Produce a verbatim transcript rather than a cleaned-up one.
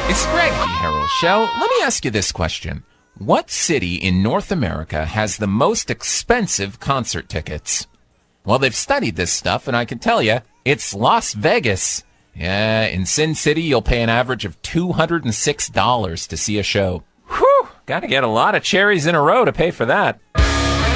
It's Greg, the Harold Show. Let me ask you this question. What city in North America has the most expensive concert tickets? Well, they've studied this stuff, and I can tell you, it's Las Vegas. Yeah, in Sin City, you'll pay an average of two hundred six dollars to see a show. Whew, gotta get a lot of cherries in a row to pay for that.